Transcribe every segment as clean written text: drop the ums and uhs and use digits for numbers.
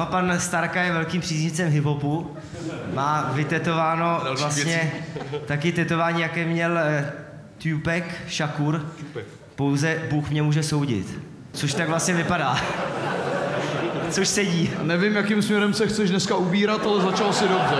No, pan Starka je velkým příznivcem hiphopu. Má vytetováno vlastně taky tetování, jaké měl Tupac Shakur. Pouze Bůh mě může soudit. Což tak vlastně vypadá. Což sedí. Nevím, jakým směrem se chceš dneska ubírat, ale začal si dobře.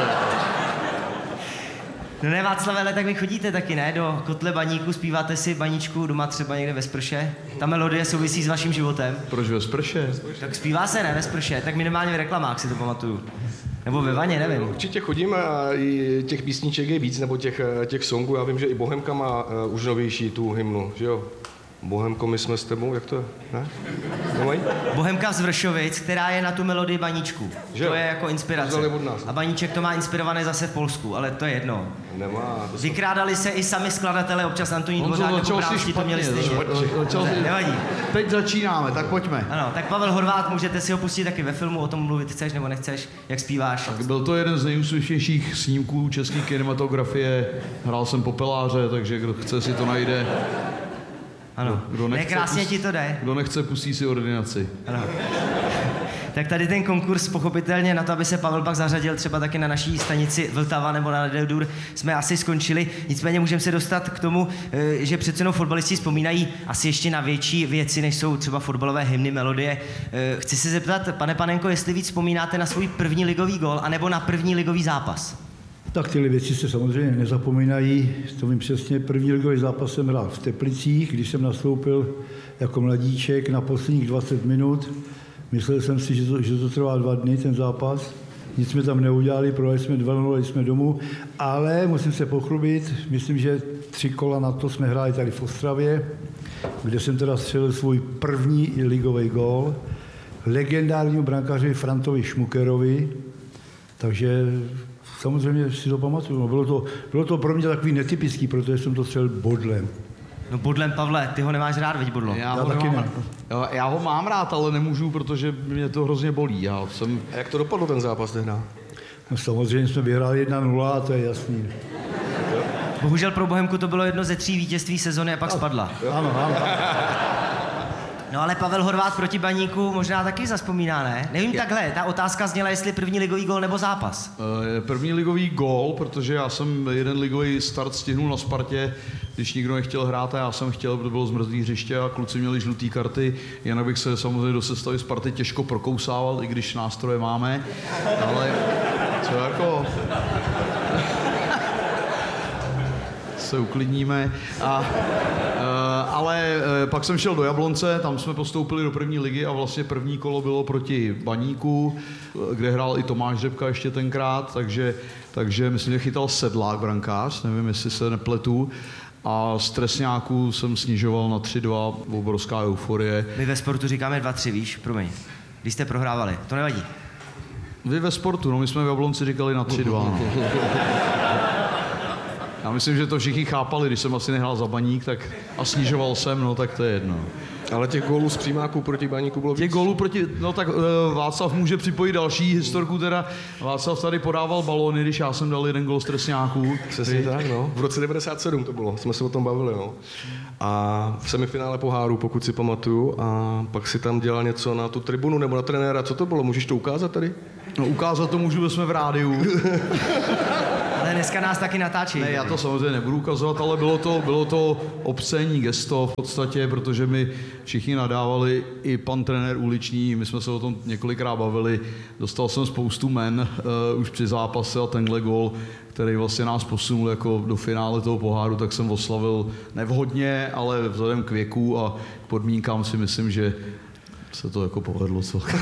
No ne, Václav, ale tak vy chodíte taky, ne? Do kotle baníku, zpíváte si baníčku doma třeba někde ve sprše. Ta melodie souvisí s vaším životem. Proč ve sprše? Tak zpívá se, ne? Ve sprše. Tak minimálně v reklamách si to pamatuju. Nebo ve vaně, nevím. Určitě chodíme a i těch písniček je víc, nebo těch songů. Já vím, že i Bohemka má už novější tu hymnu, že jo? Bohemko, my jsme s tebou, jak to je? Ne? Nemají? Bohemka z Vršovic, která je na tu melodii baníčku. Že? To je jako inspirace. Od nás. A baníček to má inspirované zase v Polsku, ale to je jedno. Nemá. Vykrádali se i sami skladatelé, občas Antonín Dvořák nebo Brámští to měli stejně. Nevadí. Teď začínáme, tak pojďme. Ano, tak Pavel Horváth, můžete si ho pustit taky ve filmu, o tom mluvit chceš nebo nechceš, jak zpíváš. Tak byl to jeden z nejúspěšnějších snímků české kinematografie. Hrál jsem Popeláře, takže kdo chce si to najde. Ano, krásně ti to jde. Kdo nechce, pustí si Ordinaci. Ano. Tak tady ten konkurs pochopitelně na to, aby se Pavel pak zařadil třeba taky na naší stanici Vltava nebo na Dur, jsme asi skončili. Nicméně můžeme se dostat k tomu, že přece jenom fotbalisti vzpomínají asi ještě na větší věci, než jsou třeba fotbalové hymny, melodie. Chci se zeptat, pane Panenko, jestli víc vzpomínáte na svůj první ligový gól, anebo na první ligový zápas? Tak tyhle věci se samozřejmě nezapomínají. To vím přesně, první ligový zápas jsem hrál v Teplicích, když jsem nastoupil jako mladíček na posledních 20 minut. Myslel jsem si, že to trvá 2 dny, ten zápas. Nic jsme tam neudělali, prohráli jsme 2-0, jsme domů, ale musím se pochlubit, myslím, že 3 kola na to jsme hráli tady v Ostravě, kde jsem teda střelil svůj první ligový gól legendárnímu brankáři Frantovi Šmukerovi, takže samozřejmě si to pamatuju. No, bylo to pro mě takový netypický, protože jsem to střelil bodlem. No bodlem, Pavle, ty ho nemáš rád, veď bodlo? Já ho mám rád, ale nemůžu, protože mě to hrozně bolí. A jak to dopadlo ten zápas tehdy? No, samozřejmě jsme vyhráli 1-0, a to je jasný. Bohužel pro Bohemku to bylo jedno ze 3 vítězství sezony a pak spadla. Ano. No ale Pavel Horváth proti Baníku možná taky zazpomíná, ne? Nevím takhle, ta otázka zněla, jestli první ligový gól nebo zápas. První ligový gól, protože já jsem jeden ligový start stihnul na Spartě, když nikdo nechtěl hrát a já jsem chtěl, protože bylo zmrzlý hřiště a kluci měli žluté karty, jinak bych se samozřejmě do sestavy Sparty těžko prokousával, i když nástroje máme, ale co jako... se uklidníme. Ale pak jsem šel do Jablonce, tam jsme postoupili do první ligy a vlastně první kolo bylo proti Baníku, kde hrál i Tomáš Řepka ještě tenkrát, takže myslím, že chytal Sedlák brankář, nevím, jestli se nepletu. A z trestňáků jsem snižoval na 3-2, obrovská euforie. My ve sportu říkáme 2-3, víš, promiň. Když jste prohrávali, to nevadí. Vy ve sportu, no my jsme v Jablonci říkali na 3-2. No. Já myslím, že to všichni chápali, když jsem asi nehrál za Baník, tak a snižoval jsem, no tak to je jedno. Ale těch gólů z přímáků proti Baníku bylo víc. Těch gólů proti, no tak Václav může připojit další historku, teda Václav tady podával balóny, když já jsem dal 1 gól z trestňáků. Přesně tak, no. V roce 97 to bylo, jsme se o tom bavili, no. A v semifinále poháru, pokud si pamatuju, a pak si tam dělal něco na tu tribunu nebo na trenéra, co to bylo, můžeš to ukázat tady? No ukázat to můžu, jsme v rádiu. Ale dneska nás taky natáčí. Ne, já to samozřejmě nebudu ukazovat, ale bylo to obscénní gesto v podstatě, protože mi všichni nadávali, i pan trenér uliční, my jsme se o tom několikrát bavili, dostal jsem spoustu men už při zápase a tenhle gól, který vlastně nás posunul jako do finále toho poháru, tak jsem oslavil nevhodně, ale vzhledem k věku a k podmínkám si myslím, že se to jako povedlo celkem.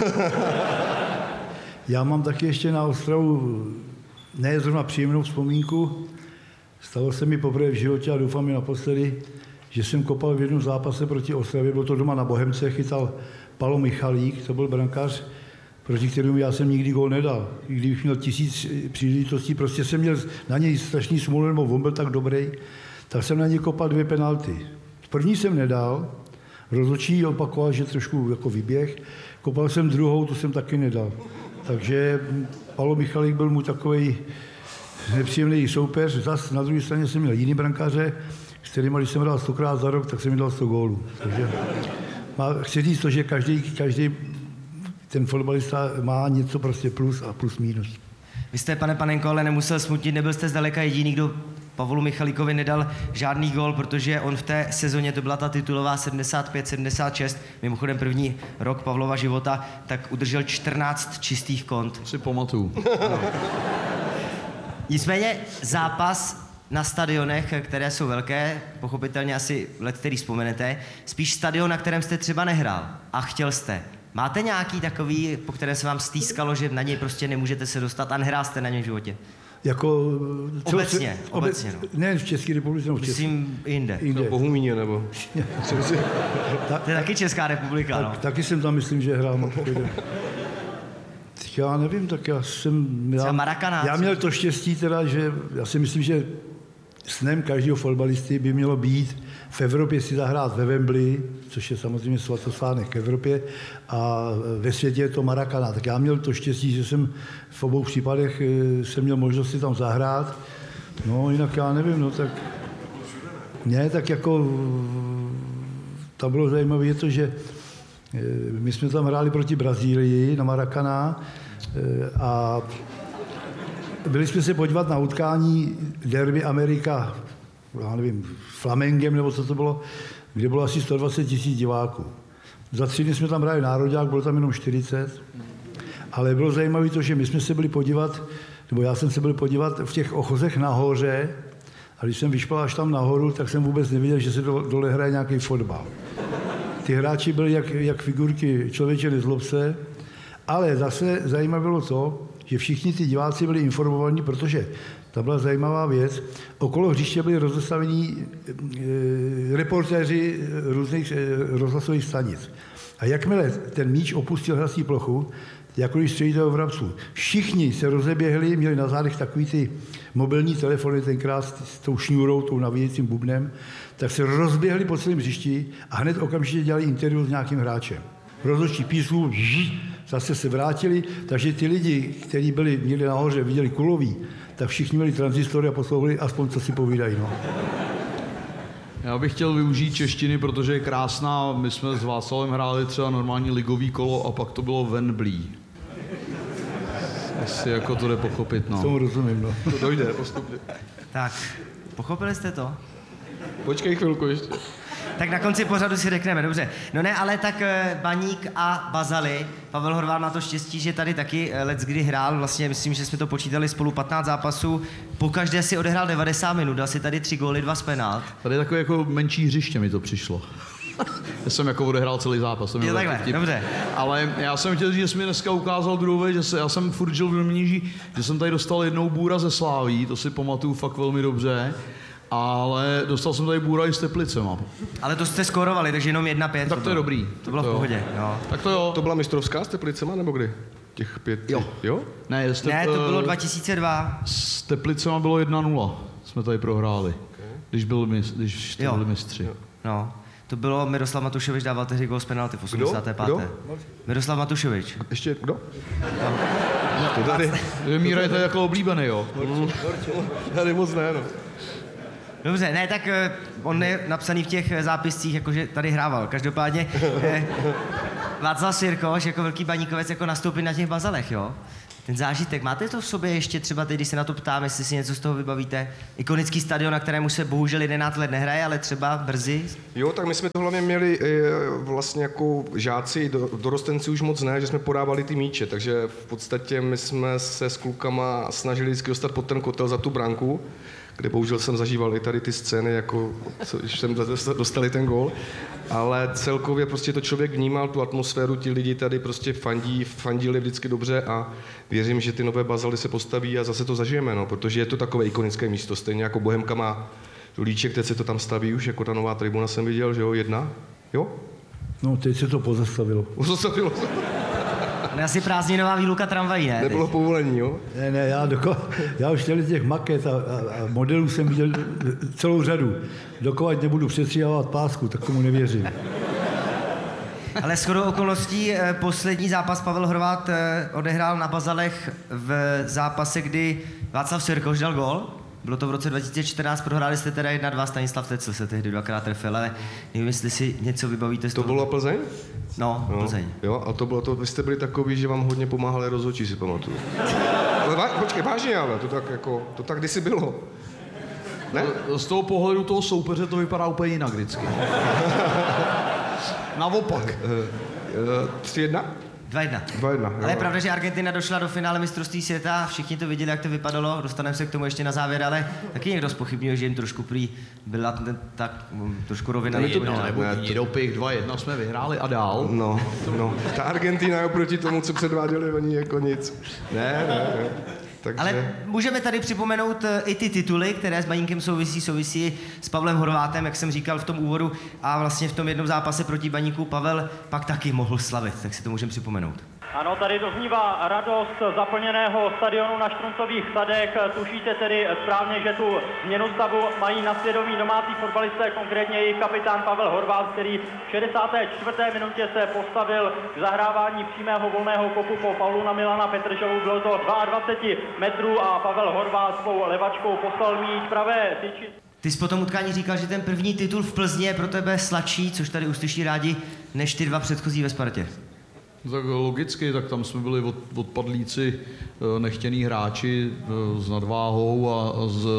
Já mám taky ještě na Ostravu ne zrovna příjemnou vzpomínku. Stalo se mi poprvé v životě a doufám i naposledy, že jsem kopal v jednom zápase proti Ostravě, bylo to doma na Bohemce, chytal Palo Michalík, to byl brankář, proti kterému já jsem nikdy gól nedal. I když měl 1000 příležitostí, prostě jsem měl na něj strašný smůlu, nebo on byl tak dobrý, tak jsem na něj kopal 2 penalty. První jsem nedal, rozhodčí opakoval, že trošku jako vyběh, kopal jsem druhou, tu jsem taky nedal. Takže Palo Michalík byl mu takový nepříjemný soupeř. Zas na druhé straně jsem měl jiný brankáře, s kterými, když jsem hrál 100krát za rok, tak jsem mi dal 100 gólů. Takže chci říct to, že každý ten fotbalista má něco prostě plus a plus minus. Vy jste, pane Panenko, ale nemusel smutnit, nebyl jste zdaleka jediný, kdo Pavlu Michalíkovi nedal žádný gól, protože on v té sezóně, to byla ta titulová 75-76, mimochodem první rok Pavlova života, tak udržel 14 čistých kont. Si pamatuju. Nicméně zápas na stadionech, které jsou velké, pochopitelně asi let, který vzpomenete, spíš stadion, na kterém jste třeba nehrál a chtěl jste. Máte nějaký takový, po kterém se vám stýskalo, že na něj prostě nemůžete se dostat a nehrál jste na něj v životě? Jako... Obecně, obecně, no. Ne v České republice, no v České. Myslím jinde. V Bohumíně, nebo? To je taky Česká republika, no. Taky jsem tam, myslím, že hrál. Já nevím, tak já jsem... Já měl to štěstí teda, že já si myslím, že snem každého fotbalisty by mělo být v Evropě si zahrát ve Wembley, což je samozřejmě svatosvánek k Evropě, a ve světě je to Maracaná. Tak já měl to štěstí, že jsem v obou případech jsem měl možnost si tam zahrát. No jinak já nevím, no tak... Ne, tak jako... Tam bylo zajímavé to, že my jsme tam hráli proti Brazílii na Maracaná a byli jsme se podívat na utkání Derby Amerika, já nevím, Flamengem nebo co to bylo, kde bylo asi 120 000 diváků. Za 3 dny jsme tam hráli nároďák, bylo tam jenom 40, ale bylo zajímavé to, že my jsme se byli podívat, nebo já jsem se byl podívat v těch ochozech nahoře, a když jsem vyšpal až tam nahoru, tak jsem vůbec neviděl, že se dole hraje nějaký fotbal. Ty hráči byli jak figurky Člověče nezlob se, ale zase zajímavé bylo to, že všichni ty diváci byli informovaní, protože to byla zajímavá věc. Okolo hřiště byli rozestavení reportéři různých rozhlasových stanic. A jakmile ten míč opustil hrací plochu, jako když střelíte do vrabců, všichni se rozeběhli, měli na zádech takový ty mobilní telefony, tenkrát s tou šňůrou, tou navíjecím bubnem, tak se rozběhli po celém hřišti a hned okamžitě dělali interview s nějakým hráčem. Rozhodčí píslu, zase se vrátili, takže ty lidi, kteří měli nahoře, viděli kulový, tak všichni měli tranzistory a poslouchali aspoň, co si povídají. No. Já bych chtěl využít češtiny, protože je krásná. My jsme s Václavem hráli třeba normální ligový kolo a pak to bylo Wembley. Asi jako to jde pochopit, no. Tomu rozumím, no. To dojde postupně. Tak, pochopili jste to? Počkej chvilku ještě. Tak na konci pořadu si řekneme, dobře. No ne, ale tak Baník a Bazali, Pavel Horváth má to štěstí, že tady taky leckdy hrál, vlastně myslím, že jsme to počítali spolu 15 zápasů, pokaždé si odehrál 90 minut, dal si tady 3 góly, 2 z penalt. Tady takové jako menší hřiště mi to přišlo. Já jsem jako odehrál celý zápas. Je takhle, dobře. Ale já jsem chtěl říct, že jsi mi dneska ukázal druhou věc, že já jsem furt žil v domnění, že jsem tady dostal jednou bůra ze Sláví, to si pamatuju fakt velmi dobře. Ale dostal jsem tady bůra i s Teplicema. Ale to jste skórovali, takže jenom 1-5. Tak to je dobrý. To bylo v pohodě, jo. Tak to jo. To byla mistrovská s Teplicema, nebo kdy? Těch 5? Jo? Ne, to bylo 2002. S Teplicema bylo 1-0. Jsme tady prohráli. Okay. Když to byli mistři. Jo. No. To bylo Miroslav Matušovič, dával tehdy gól z penalty v 85. Kdo? Miroslav Matušovič. Ještě kdo? No. To tady. Míra je tady jako oblíbený, jo? Tady moc ne, no. Dobře, ne, tak on je napsaný v těch zápiscích, jakože tady hrával. Každopádně Václav Sirkoš jako velký baníkovec jako nastoupil na těch Bazalech, jo? Ten zážitek, máte to v sobě ještě třeba teď, když se na to ptám, jestli si něco z toho vybavíte? Ikonický stadion, na kterému se bohužel 11 let nehraje, ale třeba brzy? Jo, tak my jsme to hlavně měli vlastně jako žáci, dorostenci už moc ne, že jsme podávali ty míče, takže v podstatě my jsme se s klukama snažili vždycky dostat pod ten kotel za tu branku, kde bohužel jsem zažíval i tady ty scény, jako když jsem dostali ten gól, ale celkově prostě to člověk vnímal, tu atmosféru, ti lidi tady prostě fandili vždycky dobře a věřím, že ty nové Bazaly se postaví a zase to zažijeme, no, protože je to takové ikonické místo, stejně jako Bohemka má Líček, teď se to tam staví už, jako ta nová tribuna jsem viděl, že jo, 1, jo? No, teď se to pozastavilo. Pozastavilo se. Ale asi prázdninová výluka tramvají, ne? Nebylo povolení, jo? Ne, já už těch maket a modelů jsem viděl celou řadu. Dokud nebudu přestříhávat pásku, tak tomu nevěřím. Ale shodou okolností poslední zápas Pavel Horváth odehrál na Bazalech v zápase, kdy Václav Sirkoš dal gól. Bylo to v roce 2014, prohráli jste teda 1-2, Stanislav Tecl se tehdy dvakrát trefil, ale nevím, jestli si něco vybavíte z To toho. bylo Plzeň? No, Plzeň. Jo, a to bylo to, vy jste byli takový, že vám hodně pomáhali rozhodčí, si pamatuju. Ale počkej, vážně, ale to tak kdysi bylo. Ne? Z toho pohledu toho soupeře to vypadá úplně jinak vždycky. Naopak. 3-1? 2-1. 2-1, Ale je jo. pravda, že Argentina došla do finále mistrovství světa, všichni to viděli, jak to vypadalo, dostaneme se k tomu ještě na závěr, ale taky někdo zpochybnil, že jim trošku prý byla tak trošku rovina. Nebo dopich 2-1 jsme vyhráli a dál. No, ta Argentina je oproti tomu, co předváděli oni jako nic. Ne. Takže... Ale můžeme tady připomenout i ty tituly, které s Baníkem souvisí s Pavlem Horvátem, jak jsem říkal v tom úvodu, a vlastně v tom jednom zápase proti Baníku Pavel pak taky mohl slavit, tak si to můžeme připomenout. Ano, tady doznívá radost zaplněného stadionu na Štruncových sadech. Tušíte tedy správně, že tu změnu stavu mají na svědomí domácí fotbalisté, konkrétně jejich kapitán Pavel Horváth, který v 64. minutě se postavil k zahrávání přímého volného kopu po faulu na Milana Petržovu. Bylo to 22 metrů a Pavel Horváth svou levačkou poslal míč pravé tyči. Ty jsi po tom utkání říkal, že ten první titul v Plzni je pro tebe sladší, což tady uslyší rádi, než ty dva předchozí ve Spartě. Tak logicky, tak tam jsme byli odpadlíci, nechtění hráči s nadváhou a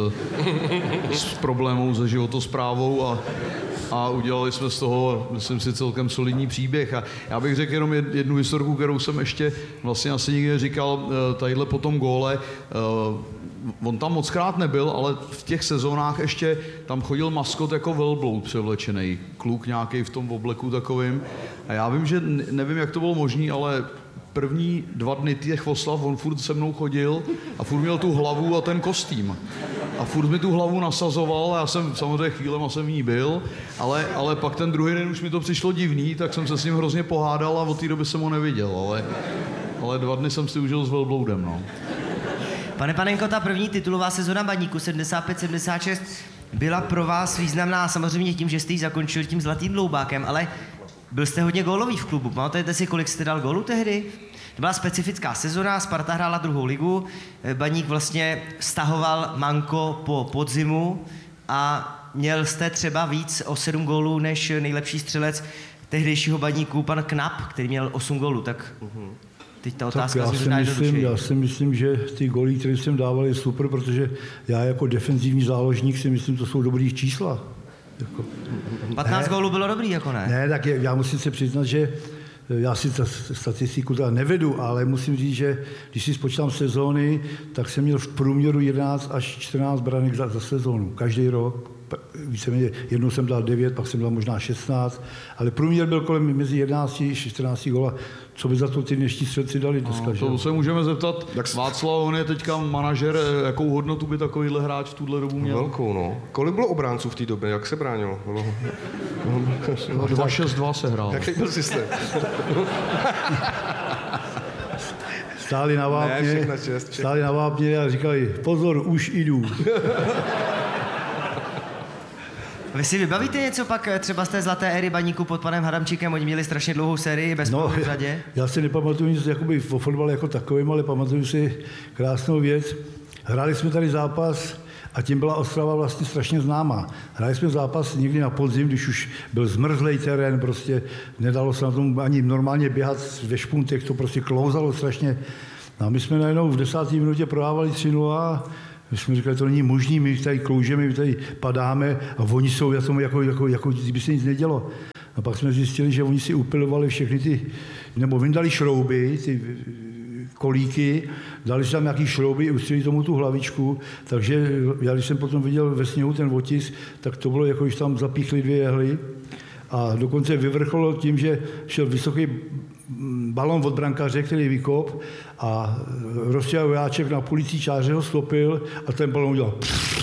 s problémou se životosprávou a udělali jsme z toho, myslím si, celkem solidní příběh. A já bych řekl jenom jednu historku, kterou jsem ještě vlastně asi nikdy neříkal, tadyhle po tom góle. On tam mockrát nebyl, ale v těch sezónách ještě tam chodil maskot jako velbloud převlečený. Kluk nějaký v tom obleku takovým. A já vím, že nevím, jak to bylo možné, ale první 2 dny těch oslav on furt se mnou chodil a furt měl tu hlavu a ten kostým. A furt mi tu hlavu nasazoval, já jsem samozřejmě chvílema jsem v ní byl, ale pak ten druhý den už mi to přišlo divný, tak jsem se s ním hrozně pohádal a od té doby jsem ho neviděl, ale 2 dny jsem si užil s velbloudem, no. Pane Panenko, ta první titulová sezona Baníku 75-76 byla pro vás významná samozřejmě tím, že jste ji zakončil tím zlatým dloubákem, ale byl jste hodně gólový v klubu. Pamatujete si, kolik jste dal gólů tehdy? To byla specifická sezona, Sparta hrála 2. ligu, Baník vlastně stahoval manko po podzimu a měl jste třeba víc o 7 gólů než nejlepší střelec tehdejšího Baníku, pan Knap, který měl 8 gólů, tak teď ta otázka já si myslím, že ty góly, které jsem dával, je super, protože já jako defenzivní záložník si myslím, to jsou dobrý čísla. 15 gólů bylo dobrý, jako ne? Ne, tak já musím se přiznat, že já si statistiku teda nevedu, ale musím říct, že když si spočítám sezóny, tak jsem měl v průměru 11 až 14 branek za sezónu, každý rok. Víceméně jednou jsem dal 9, pak jsem dal možná 16, ale průměr byl kolem mezi 11 a 14 góla. Co by za to ty dnešní střelci dali dneska? No, to se můžeme zeptat. Václav, on je teďka manažer, jakou hodnotu by takovýhle hráč v tuhle dobu měl? Velkou, no. Kolik bylo obránců v té době? Jak se bránilo? 2-6-2 se hrál. Jaký byl systém? Stáli na vápně a říkali, pozor, už jdu. Vy si vybavíte něco pak třeba z té zlaté éry Baníku pod panem Hadamčíkem? Oni měli strašně dlouhou sérii bez v řadě. Já si nepamatuju nic jakoby o fotbale jako takovým, ale pamatuju si krásnou věc. Hráli jsme tady zápas a tím byla Ostrava vlastně strašně známá. Hráli jsme zápas někdy na podzim, když už byl zmrzlej terén, prostě nedalo se na tom ani normálně běhat ve špuntech, to prostě klouzalo strašně. No a my jsme najednou v 10. minutě prohávali 3-0 a my jsme říkali, to není možný, my tady kloužeme, my tady padáme a oni jsou jako kdyby se nic nedělo. A pak jsme zjistili, že oni si upilovali všechny ty, nebo vyndali šrouby, ty kolíky, dali si tam nějaký šrouby, ustřeli tomu tu hlavičku, takže já když jsem potom viděl ve sněhu ten otisk, tak to bylo jako, když tam zapíchli 2 jehly a dokonce vyvrcholilo tím, že šel vysoký balon od brankáře, který vykop a Rostěj Vojáček na půlicí čáře ho stopil a ten balon udělal.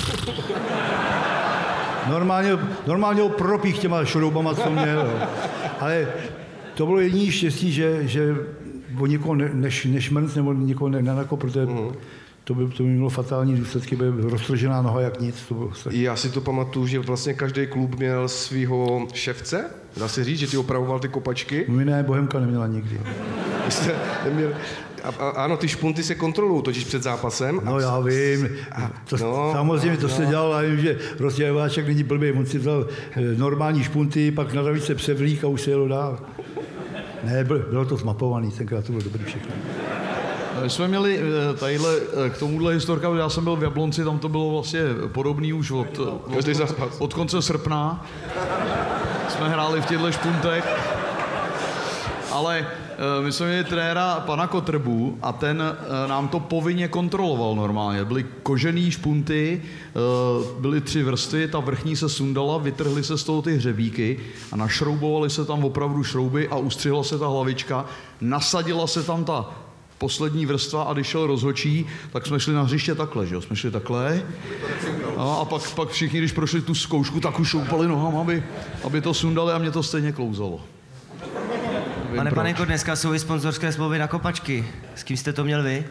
Normálně ho propích těma šroubama, co měl. Ale to bylo jediné štěstí, že o někoho nešmrnc nebo někoho nenakop, protože to by mělo fatální důsledky, by roztržená noha jak nic. To bylo já si to pamatuju, že vlastně každý klub měl svého ševce. Dá se říct, že ty opravoval ty kopačky? My ne, Bohemka neměla nikdy. Ano, ty špunty se kontrolují totiž před zápasem. No já vím, samozřejmě to se dělalo, já vím, že rozdělováček není blbý, on si vzal normální špunty, pak na se převlík a už se jelo dál. Ne, bylo to zmapovaný, tenkrát to bylo dobrý všechno. My jsme měli tadyhle, k tomuhle historka, já jsem byl v Jablonci, tam to bylo vlastně podobný už od konce srpna. Jsme hráli v těchto špuntech, ale my jsme měli trenéra pana Kotrbu a ten nám to povinně kontroloval normálně. Byly kožený špunty, byly 3 vrstvy, ta vrchní se sundala, vytrhly se z toho ty hřebíky a našroubovaly se tam opravdu šrouby a ustřihla se ta hlavička, nasadila se tam ta poslední vrstva a když šel rozhodčí, tak jsme šli na hřiště takhle, že jo? Jsme šli takhle a pak všichni, když prošli tu zkoušku, tak už šoupali nohama, aby to sundali a mě to stejně klouzalo. Pane Panenko, dneska jsou i sponzorské smlouvy na kopačky. S kým jste to měl vy?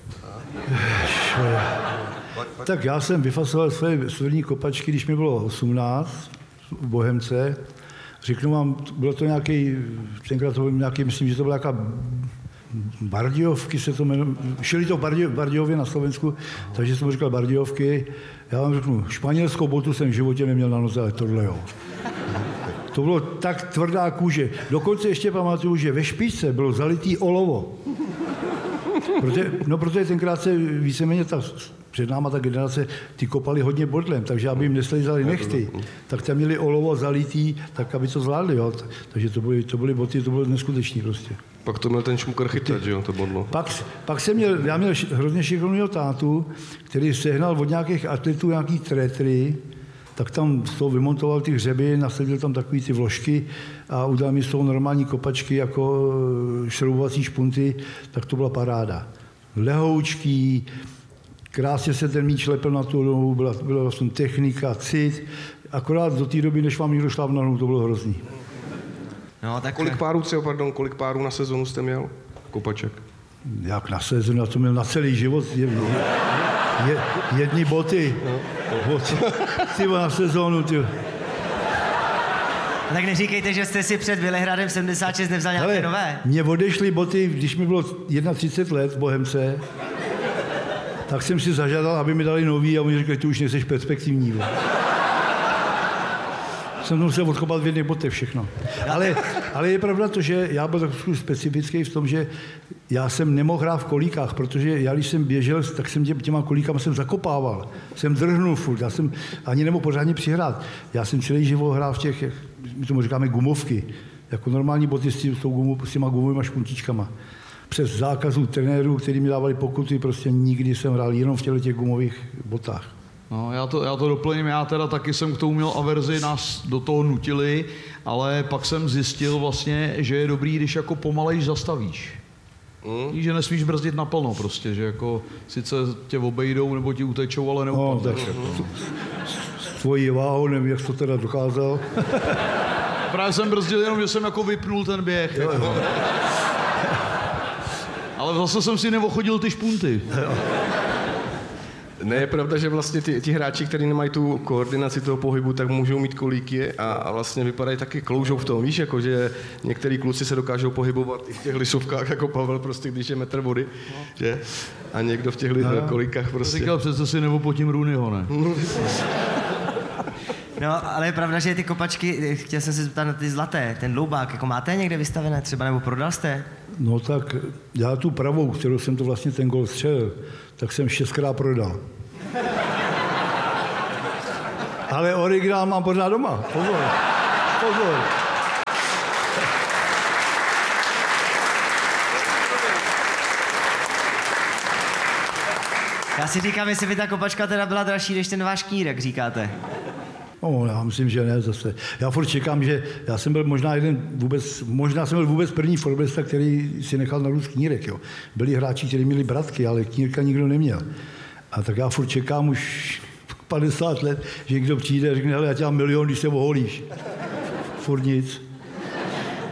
Tak já jsem vyfasoval své svěrní kopačky, když mi bylo 18 v Bohemce. Řeknu vám, bylo to nějaký, tenkrát to byl nějaký, myslím, že to byla nějaká Bardějovky se to jmenuje, šili to v Bardějově na Slovensku, takže jsem říkal Bardějovky. Já vám řeknu, španělskou botu jsem v životě neměl na noze, ale tohle jo. To bylo tak tvrdá kůže. Dokonce ještě pamatuju, že ve špičce bylo zalitý olovo. Protože tenkrát se víceméně před náma ta generace, ty kopali hodně bodlem, takže aby jim neslizali nechty, tak tam měli olovo zalitý, tak aby to zvládli, jo. Takže to byly boty, to bylo neskutečný prostě. Pak to měl ten šmukr chytat, že jo, to bodlo. Pak já měl hrozně šikovného tátu, který sehnal od nějakých atletů nějaký trétry, tak tam z toho vymontoval ty hřeby, nasadil tam takový ty vložky a udal mi z toho normální kopačky jako šroubovací špunty, tak to byla paráda. Lehoučký, krásně se ten míč lepil na tu nohu, byla vlastně technika, cit, akorát do té doby, než vám někdo šlápl na nohu, to bylo hrozný. No, tak... Kolik párů na sezonu jste měl? Kopaček? Jak na sezonu, já to měl na celý život. Jedny boty. Ty na sezónu, ty. Tak neříkejte, že jste si před Velehrádem 76 nevzal nějaké nové. Mně odešly boty, když mi bylo 31 let v Bohemce, tak jsem si zažádal, aby mi dali nový a oni říkali, ty už nejseš perspektivní. Jsem to musel odkopat v jedných botech všechno. Ale je pravda to, že já byl trošku specifický v tom, že já jsem nemohl hrát v kolíkách, protože já, když jsem běžel, tak jsem těma kolíkama jsem zakopával. Jsem drhnul furt, já jsem ani nemohl pořádně přihrát. Já jsem celý život hrál v těch, my tomu říkáme gumovky, jako normální boty s těma gumovými špuntičkama. Přes zákazů trenérů, který mi dávali pokuty, prostě nikdy jsem hrál jenom v těch gumových botách. No, já to doplním, já teda taky jsem k tomu měl averzi, nás do toho nutili, ale pak jsem zjistil vlastně, že je dobrý, když jako pomalejš zastavíš. Že nesmíš brzdit naplno prostě, že jako sice tě obejdou nebo ti utečou, ale neupadneš. S tvojí váhou nevím, jak jsi to teda dokázal. Právě jsem brzdil jenom, že jsem jako vypnul ten běh. Jako. Ale zase jsem si neochodil ty špunty. Ne, je pravda, že vlastně ti hráči, kteří nemají tu koordinaci toho pohybu, tak můžou mít kolíky a vlastně vypadají taky kloužou v tom, víš, jako že některý kluci se dokážou pohybovat i v těch lisovkách, jako Pavel prostě, když je metr vody, že? A někdo v těch kolíkách prostě. Říkal, přece si nevopotím Rooneyho, ne? No, ale je pravda, že ty kopačky, chtěl jsem se zeptat na ty zlaté, ten dloubák, jako máte někde vystavené třeba, nebo prodal jste? No tak já tu pravou, kterou jsem to vlastně ten gol střelil, tak jsem 6krát prodal. Ale originál mám pořád doma. Pozor. Já si říkám, jestli by ta kopačka teda byla dražší než ten váš knírek, říkáte. No, já myslím, že ne zase. Já furt čekám, že já jsem byl možná jsem byl vůbec první fotbalista, který si nechal narůst knírek, jo. Byli hráči, kteří měli bratky, ale knírka nikdo neměl. A tak já furt čekám už 50 let, že někdo přijde a řekne, hele, já tě mám milion, když se oholíš. Furt nic.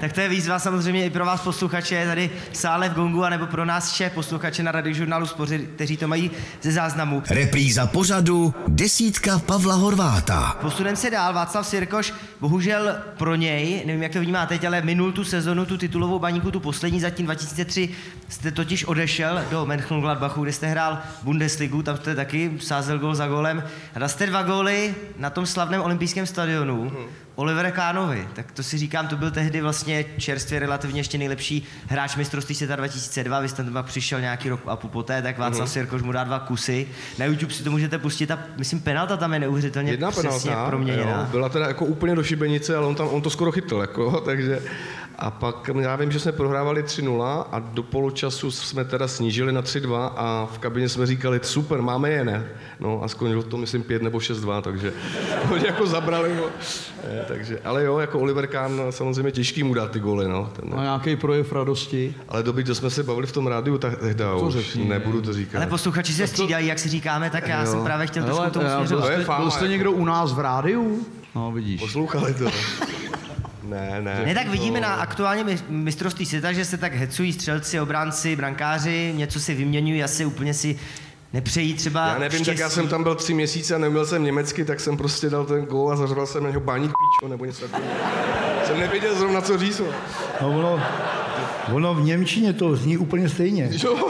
Tak to je výzva samozřejmě i pro vás posluchače tady v sále v Gongu, anebo pro nás posluchače na Radiožurnálu Spoři, kteří to mají ze záznamu. Repríza pořadu Desítka Pavla Horváta. Posuneme se dál. Václav Sirkoš, bohužel pro něj, nevím, jak to vnímá teď, ale minul tu sezonu, tu titulovou baníku, tu poslední, zatím 2003, jste totiž odešel do Mönchengladbachu, kde jste hrál Bundesligu, tam jste taky sázel gól za gólem. A dal jste 2 góly na tom slavném olympijském stadionu Oliver Kahnovi. Tak to si říkám, to byl tehdy vlastně čerstvě relativně ještě nejlepší hráč mistrovství světa 2002, vy jste tam přišel nějaký rok a půl poté, tak Václav Sirkoš mu dá 2 kusy. Na YouTube si to můžete pustit a myslím penalta tam je neuvěřitelně přesně proměněná. Jo, byla teda jako úplně do šibenice, ale on to skoro chytl, jako, takže a pak já vím, že jsme prohrávali 3-0 a do poločasu jsme teda snížili na 3-2 a v kabině jsme říkali, super, máme je, ne? No a skončilo to, myslím, 5 nebo 6-2, takže oni jako zabrali, no. Takže, ale jo, jako Oliver Kahn, samozřejmě těžký mu dát ty góly, no. A nějaký projev radosti? Ale doby, co jsme se bavili v tom rádiu, tak tehda už nebudu to říkat. Ale posluchači se střídají, jak si říkáme, tak já jsem právě chtěl trošku tomu směřovat. Byl jste někdo u nás v rádiu? No, vidíš. Poslouchali to. Ne, tak vidíme na aktuálně mistrovství světa, že se tak hecují střelci, obránci, brankáři, něco si vyměňují, asi úplně si nepřejí třeba já nevím, štěstí. Tak já jsem tam byl 3 měsíce a neuměl jsem německy, tak jsem prostě dal ten gól a zařval jsem na něho Baník píčo, nebo něco takového. Jsem nevěděl zrovna, co říct. No ono v němčině to zní úplně stejně. Jo.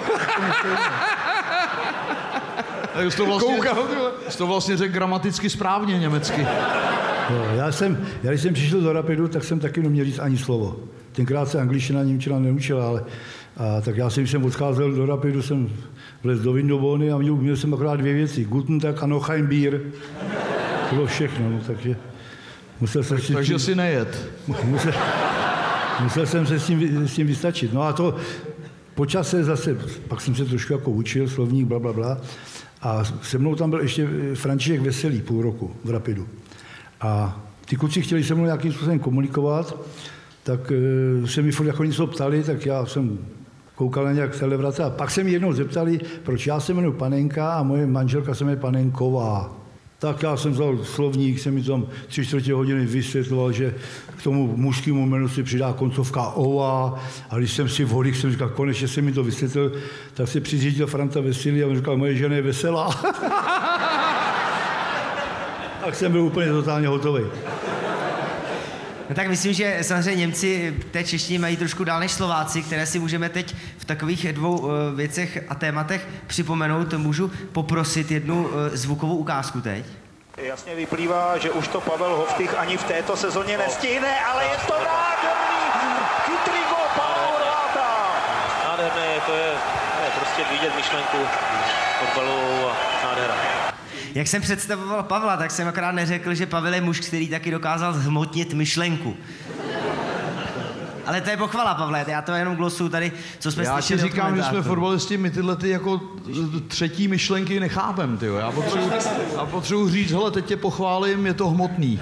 Jsi to vlastně řekl gramaticky správně německy. No, když jsem přišel do Rapidu, tak jsem taky neměl říct ani slovo. Tenkrát se angličtina, němčina neučila, ale tak já jsem, když jsem odcházel do Rapidu, jsem vlez do Windobony a měl jsem akorát 2 věci. Guten Tag a noch ein Bier. To bylo všechno, no, takže musel jsem si... Takže si nejet. Musel jsem se s tím vystačit. No a to po čase zase, pak jsem se trošku jako učil, slovník, blablabla. A se mnou tam byl ještě František Veselý půl roku v Rapidu. A ty kluci chtěli se mnou nějakým způsobem komunikovat, tak se mi furt jako něco ptali, tak já jsem koukal na nějak celebrace a pak se mi jednou zeptali, proč já se jmenuji Panenka a moje manželka se jmenuje Panenková. Tak já jsem vzal slovník, jsem mi tam 3/4 hodiny vysvětloval, že k tomu mužskému jménu si přidá koncovka ova a když jsem si vhodil, jsem říkal, konečně jsem mi to vysvětlil, tak se přiřídil Franta Veselý a on říkal, moje žena je veselá. Tak jsem byl úplně totálně hotový. No tak myslím, že samozřejmě Němci té češtině mají trošku dál než Slováci, které si můžeme teď v takových 2 věcech a tématech připomenout. Můžu poprosit jednu zvukovou ukázku teď? Jasně vyplývá, že už to Pavel Hoftych ani v této sezóně nestihne, ale je to nádherný chytrý gól Pavla Horváta. Nádherné, to je prostě vidět myšlenku fotbalu a nádhera. Jak jsem představoval Pavla, tak jsem akorát neřekl, že Pavel je muž, který taky dokázal zhmotnit myšlenku. Ale to je pochvala, Pavle, já to jenom glosuju tady, co jsme slyšeli. Já ti říkám, že jsme fotbalisti, my tyhle ty jako třetí myšlenky nechápem, tyjo. Já potřebuji říct, hele, teď tě pochválím, je to hmotný.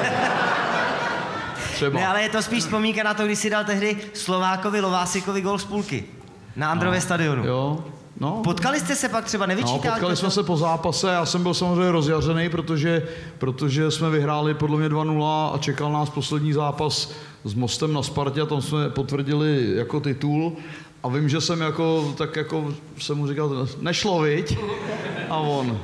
Třeba. Ne, ale je to spíš vzpomínka na to, když si dal tehdy Slovákovi Lovásikovi gól z půlky na Andrově stadionu. Jo. No. Potkali jste se pak třeba, nevyčítáte? No, potkali jsme se po zápase, já jsem byl samozřejmě rozjařený, protože jsme vyhráli podle mě 2-0 a čekal nás poslední zápas s Mostem na Spartě a tam jsme potvrdili jako titul a vím, že jsem jsem mu říkal, nešlo, viď? A on,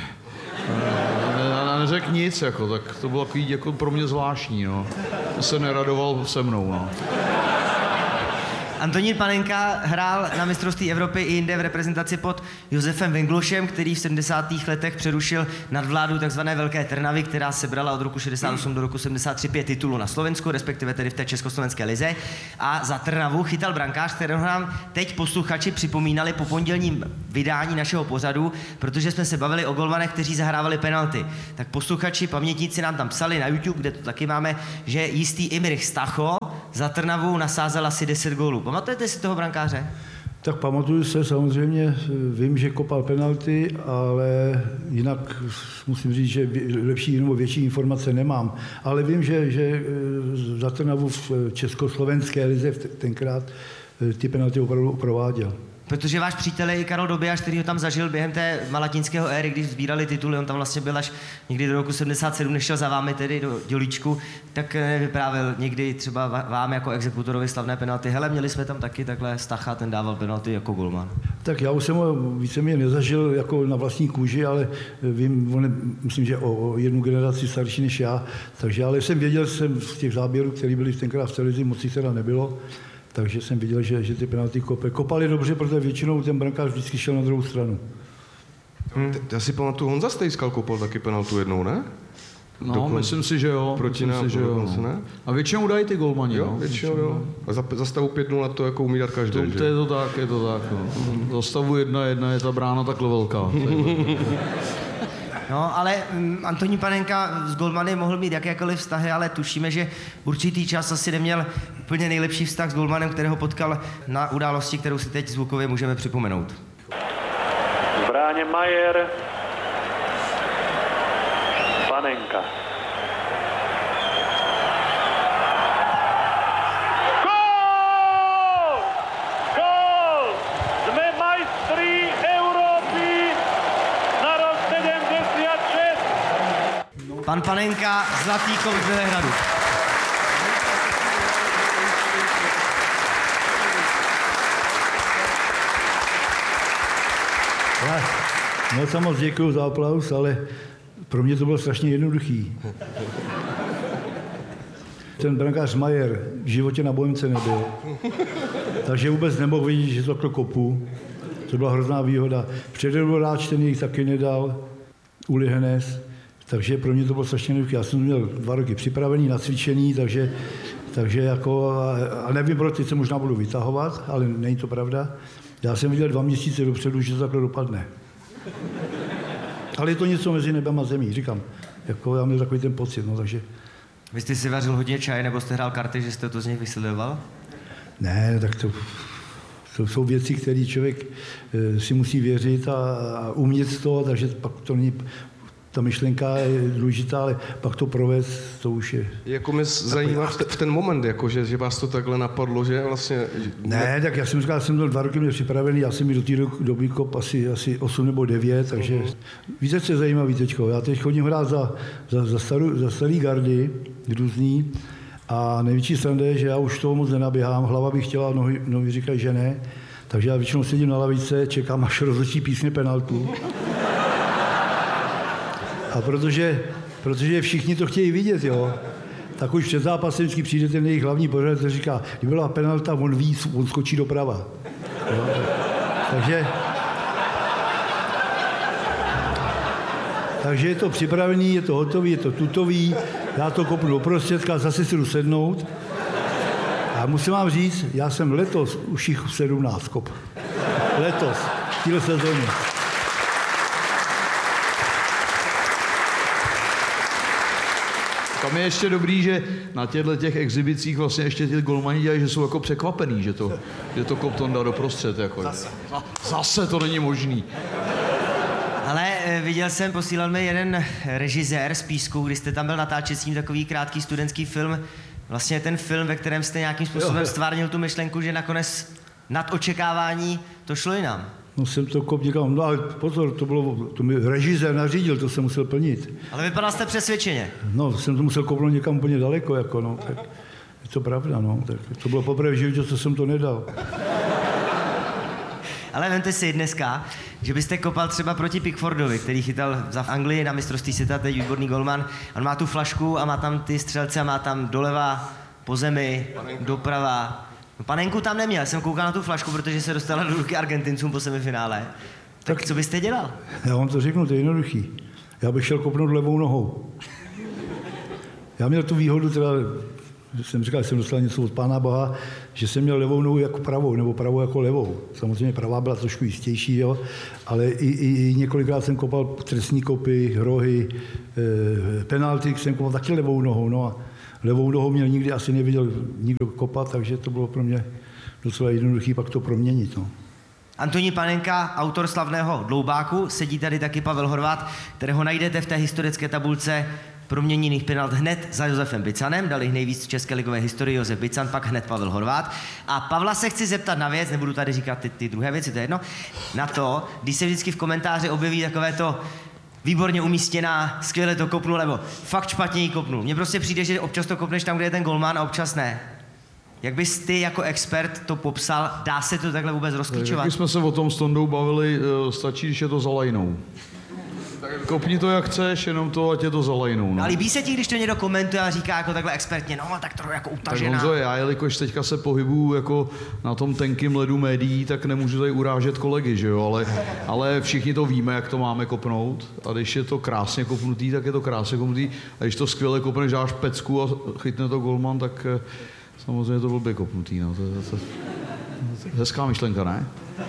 neřekl nic, jako, tak to bylo takový jako pro mě zvláštní, no. Se neradoval se mnou, no. Antonín Panenka hrál na mistrovství Evropy i jinde v reprezentaci pod Josefem Venglošem, který v 70. letech přerušil nadvládu tzv. Velké Trnavy, která sebrala od roku 68 do roku 73 5 titulů na Slovensku, respektive tedy v té československé lize. A za Trnavu chytal brankář, kterého nám teď posluchači připomínali po pondělním vydání našeho pořadu, protože jsme se bavili o golmanech, kteří zahrávali penalty. Tak posluchači, pamětníci nám tam psali na YouTube, kde to taky máme, že jistý Imrich Stacho za Trnavu nasázel asi 10 gólů. Pamatujete si toho brankáře? Tak pamatuju se, samozřejmě vím, že kopal penalty, ale jinak musím říct, že lepší nebo větší informace nemám. Ale vím, že za Trnavu v československé lize tenkrát ty penalty opravdu prováděl. Protože váš přítel je i Karol Dobijáš, který ho tam zažil během té malatinského éry, když sbírali tituly, on tam vlastně byl až někdy do roku 77, než šel za vámi tedy do Dělíčku, tak vyprávěl někdy třeba vám jako exekutorovi slavné penalty. Hele, měli jsme tam taky takhle Stacha, ten dával penalty jako golman. Tak já už jsem ho víceméně nezažil jako na vlastní kůži, ale vím, myslím, že o jednu generaci starší než já, takže ale věděl jsem z těch záběrů, které byly tenkrát v televizi, moc jich teda nebylo, takže jsem viděl, že ty penalty kopali dobře, protože většinou ten brankář vždycky šel na druhou stranu. Já si pamatuju, Honza Stejskal kopal taky penaltu jednou, ne? No, myslím si, že jo. Proti nám, ne? A většinou dají ty golmani, jo, no. většinou jo. A za stavu 5-0 to jako umí dát každý, že? To je to tak, no. Za stavu 1-1 je ta brána takhle velká. No, ale Antonín Panenka s golmany mohl mít jakékoliv vztahy, ale tušíme, že určitý čas asi neměl úplně nejlepší vztah s golmanem, kterého potkal na události, kterou si teď zvukově můžeme připomenout. V bráně Majer, Panenka. Gól! Gól! Jsme majstri Evropy na rok 76. Pan Panenka, zlatý kov z Bělehradu. Moc děkuju za aplaus, ale pro mě to bylo strašně jednoduchý. Ten brankář Majer v životě na Bohemce nebyl, takže vůbec nemohl vidět, že to kopu. To byla hrozná výhoda. Přededu hráč ten jich taky nedal, Uli Hennes, takže pro mě to bylo strašně jednoduché. Já jsem měl 2 roky připravený, nacvičený, takže jako, a nevím, proč teď se možná budu vytahovat, ale není to pravda. Já jsem viděl 2 měsíce dopředu, že to takhle dopadne. Ale je to něco mezi nebem a zemí, říkám. Jako já měl takový ten pocit, no, takže... Vy jste si vařil hodně čaj, nebo jste hrál karty, že jste to z nich vysledoval? Ne, tak to jsou věci, které člověk si musí věřit a umět to, takže pak to není... Ta myšlenka je důležitá, ale pak to provést, to už je... Jako mě zajímá v ten moment, jako, že vás to takhle napadlo, že vlastně... Ne, tak já jsem říkal, jsem byl 2 roky měl připravený, já jsem mi do té doby kop asi 8 nebo 9, takže... Víte, co je zajímavý teďko? Já teď chodím hrát za starý gardy, různý, a největší sranda je, že já už toho moc nenaběhám, hlava bych chtěla, nohy říkají, že ne, takže já většinou sedím na lavice, čekám, až rozhodčí písně penaltu. A protože všichni to chtějí vidět, jo, tak už před zápasem vždycky přijde ten jejich hlavní pořadatel a říká, kdyby byla penalta, on ví, on skočí doprava. Jo. Takže je to připravený, je to hotový, je to tutový, já to kopnu do prostředka, zase si jdu sednout. A musím vám říct, já jsem letos už jich 17 kop. Letos, v téhle sezóně. Tam je ještě dobrý, že na těch exhibicích vlastně ještě ty golmani dělají, že jsou jako překvapený, že to Kopton dá doprostřed. Jako. Zase to není možný. Ale viděl jsem, posílal mi jeden režisér z Písku, když jste tam byl natáčet s ním takový krátký studentský film. Vlastně ten film, ve kterém jste nějakým způsobem stvárnil tu myšlenku, že nakonec nad očekávání to šlo i nám. No jsem to kop říkal, no ale pozor, to mi režisér nařídil, to jsem musel plnit. Ale vypadal jste přesvědčeně. No, jsem to musel kopnout někam úplně daleko, jako no, tak je to pravda, no, tak to bylo poprvé v životě, co jsem to nedal. Ale vemte si dneska, že byste kopal třeba proti Pickfordovi, který chytal za Anglii na mistrovství světa, teď výborný golman. On má tu flašku a má tam ty střelce a má tam doleva, po zemi, doprava. No, Panenku tam neměl, jsem koukal na tu flašku, protože se dostala do ruky Argentincům po semifinále. Tak co byste dělal? Já vám to řeknu, to je jednoduchý. Já bych šel kopnout levou nohou. Já měl tu výhodu, teda, jsem říkal, že jsem dostal něco od Pána Boha, že jsem měl levou nohu jako pravou, nebo pravou jako levou. Samozřejmě pravá byla trošku jistější, jo, ale i několikrát jsem kopal trestní kopy, rohy, penalty, jsem kopal taky levou nohou, no a levou nohou mě nikdy asi neviděl nikdo kopat, takže to bylo pro mě docela jednoduchý pak to proměnit, no. Antonín Panenka, autor slavného Dloubáku, sedí tady taky Pavel Horváth, kterého najdete v té historické tabulce proměněných penalt hned za Josefem Bicanem, dal jich nejvíc v české ligové historii Josef Bican, pak hned Pavel Horváth. A Pavla se chci zeptat na věc, nebudu tady říkat ty druhé věci, to je jedno, na to, když se vždycky v komentáři objeví takové to výborně umístěná, skvěle to kopnul, nebo fakt špatně jí kopnul. Mně prostě přijde, že občas to kopneš tam, kde je ten golman a občas ne. Jak bys ty jako expert to popsal, dá se to takhle vůbec rozklíčovat? Jak jsme se o tom s Tondou bavili, stačí, když je to za lajnou. Kopni to jak chceš, jenom to, ať je to za lajnou. No. A líbí se ti, když to někdo komentuje a říká jako takhle expertně, no tak to jako utažená. Tak Honzo, já jelikož teďka se pohybuju jako na tom tenkým ledu médií, tak nemůžu tady urážet kolegy, že jo, ale všichni to víme, jak to máme kopnout a když je to krásně kopnutý, tak je to krásně kopnutý a když to skvěle kopneš, dáš pecku a chytne to golman, tak samozřejmě to blbě kopnutý, no. To hezká myšlenka, ne?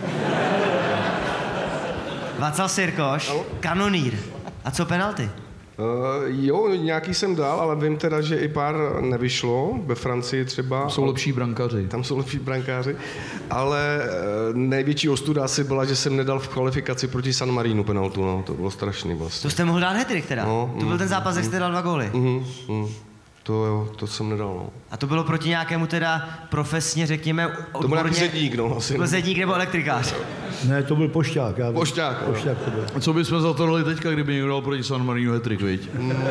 Václav Sirkoš, kanonýr. A co penalty? Jo, nějaký jsem dal, ale vím teda, že i pár nevyšlo, ve Francii třeba. Tam jsou lepší brankáři. Tam jsou lepší brankáři, ale největší ostuda asi byla, že jsem nedal v kvalifikaci proti San Marinu penaltu, no, to bylo strašný vlastně. To jste mohl dát hat-trick teda? No, to byl ten zápas, jak jste dal 2 góly. To jo, to jsem nedal, no. A to bylo proti nějakému teda profesně, řekněme, odborně... To byl nějaký zedník, no, asi. To byl zedník nebo elektrikář? Ne, to byl pošťák. Pošťák to byl. A co bychom za to dali teďka, kdyby někdo dal proti San Marinu hat-trick, viď?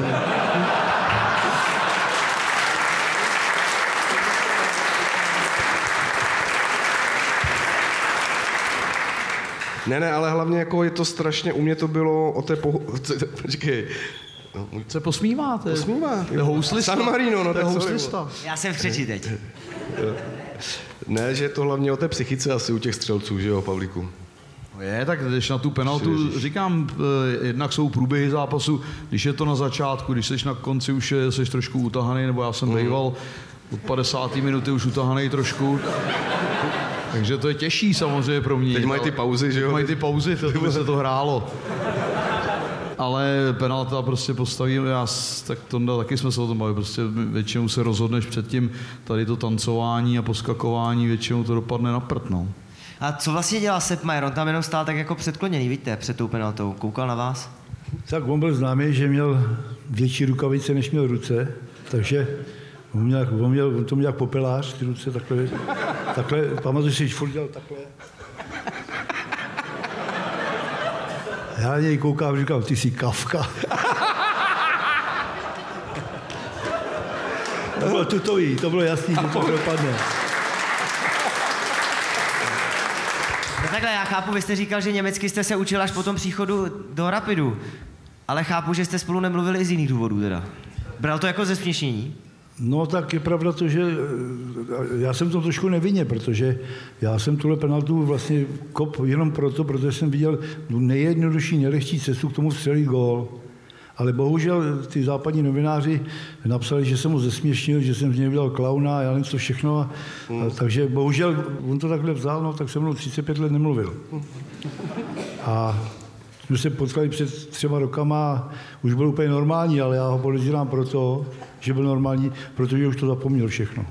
Ne, ale hlavně jako je to strašně, u mě to bylo o té počkej. No, se posmíváte. Posmívá. To je houslista. San Marino, no, to je houslista. Já jsem v křeči teď. Ne, že je to hlavně o té psychice asi u těch střelců, že jo, Pavlíku? Je, tak když na tu penaltu, říkám, jednak jsou průběhy zápasu, když je to na začátku, když jsi na konci už jsi trošku utahaný, nebo já jsem býval od 50. minuty už utahaný trošku. Takže to je těžší samozřejmě pro mě. Teď mají ty pauzy, že jo? Mají ty pauzy, to se to hrálo. Ale penalta prostě postavím, tak Tonda, taky jsme se o tom bavili, prostě většinou se rozhodneš předtím tady to tancování a poskakování, většinou to dopadne na prd, no. A co vlastně dělal Sepp Maier? On tam jenom stál tak jako předkloněný, víte, před tou penaltou. Koukal na vás? Tak on byl známý, že měl větší rukavice, než měl ruce, takže on to měl jak popelář, ty ruce takhle, pamatuju si, že furt dělal takhle. Já na něj koukám, říkám, ty jsi Kafka. To bylo tutový, to bylo jasný, že to dopadne. No takhle, já chápu, vy jste říkal, že německy jste se učil až po tom příchodu do Rapidu, ale chápu, že jste spolu nemluvili i z jiných důvodů teda. Bral to jako zesměšnění? No tak je pravda to, že já jsem to trošku nevinně, protože já jsem tuhle penaltu vlastně kop jenom proto, protože jsem viděl nejjednodušší, nejlehčí cestu k tomu střelit gól. Ale bohužel ty západní novináři napsali, že jsem ho zesměšnil, že jsem z něj udělal klauna a já nevím co všechno. A takže bohužel on to takhle vzal, no tak se mnou 35 let nemluvil. A jsme se potkali před 3 rokama a už byl úplně normální, ale já ho podezírám proto, že byl normální, protože už to zapomněl všechno.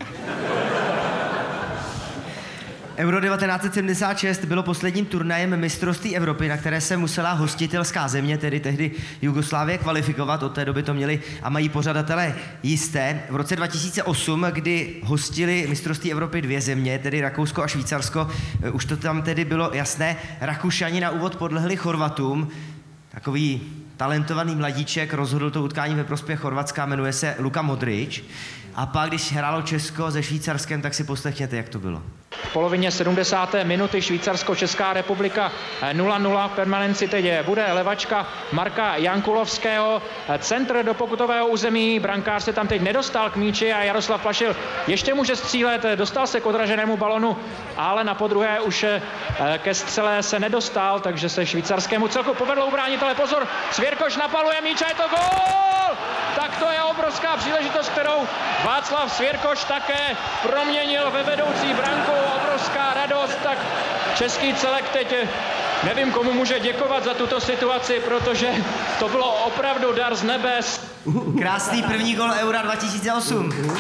Euro 1976 bylo posledním turnajem mistrovství Evropy, na které se musela hostitelská země, tedy tehdy Jugoslávie, kvalifikovat. Od té doby to měli a mají pořadatelé jisté. V roce 2008, kdy hostili mistrovství Evropy 2 země, tedy Rakousko a Švýcarsko, už to tam tedy bylo jasné. Rakušani na úvod podlehli Chorvatům. Takový talentovaný mladíček rozhodl to utkání ve prospěch Chorvatska, jmenuje se Luka Modrič. A pak, když hrálo Česko se Švýcarskem, tak si poslechněte, jak to bylo. V polovině 70. minuty Švýcarsko-Česká republika 0-0. V permanenci teď bude levačka Marka Jankulovského. Centr do pokutového území. Brankář se tam teď nedostal k míči a Jaroslav Plašil ještě může střílet. Dostal se k odraženému balonu, ale na podruhé už ke střele se nedostal, takže se švýcarskému celku povedlo ubránit, ale pozor, Svěrkoš napaluje míč a je to gól! Tak to je obrovská příležitost, kterou Václav Svěrkoš také proměnil ve vedoucí branku. Obrovská radost, tak český celek teď nevím, komu může děkovat za tuto situaci, protože to bylo opravdu dar z nebes. Krásný první gol Eura 2008.